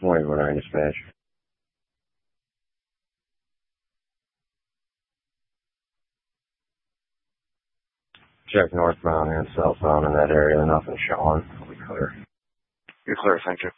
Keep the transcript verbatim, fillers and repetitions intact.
twenty-four nine dispatch. Check northbound and southbound in that area. Nothing showing. We'll be clear. You're clear. Thank you.